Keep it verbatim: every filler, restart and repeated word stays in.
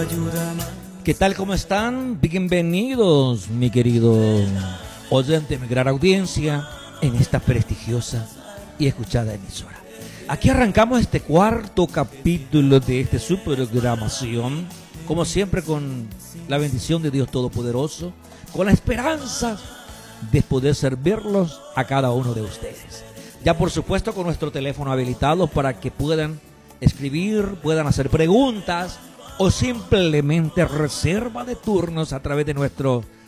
¿Qué tal? ¿Cómo están? Bienvenidos, mi querido oyente, mi gran audiencia, en esta prestigiosa y escuchada emisora. Aquí arrancamos este cuarto capítulo de este su programación, como siempre con la bendición de Dios Todopoderoso, con la esperanza de poder servirlos a cada uno de ustedes. Ya por supuesto con nuestro teléfono habilitado para que puedan escribir, puedan hacer preguntas o simplemente reserva de turnos a través de nuestro